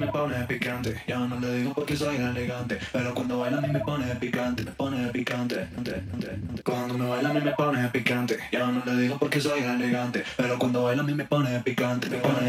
me pone picante, ya no le digo porque soy elegante, pero cuando baila a mí me pone picante, me pone picante, cuando me baila a mí me pone picante, ya no le digo porque soy elegante, pero cuando baila a mí me pone picante, me pone